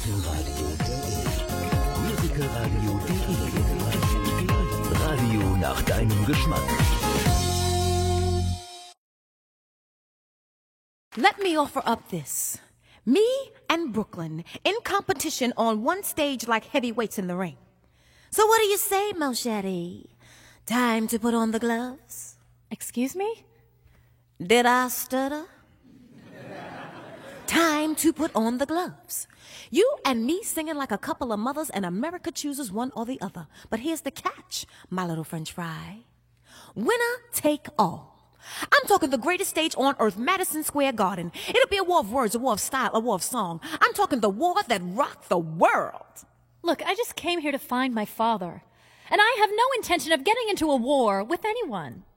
Radio.de. Radio nach deinem Geschmack. Let me offer up this. Me and Brooklyn in competition on one stage like heavyweights in the ring. So what do you say, Moschetti? Time to put on the gloves? Excuse me? Did I stutter? Time to put on the gloves. You and me singing like a couple of mothers, and America chooses one or the other. But here's the catch, my little French fry. Winner take all. I'm talking the greatest stage on earth, Madison Square Garden. It'll be a war of words, a war of style, a war of song. I'm talking the war that rocked the world. Look, I just came here to find my father. And I have no intention of getting into a war with anyone.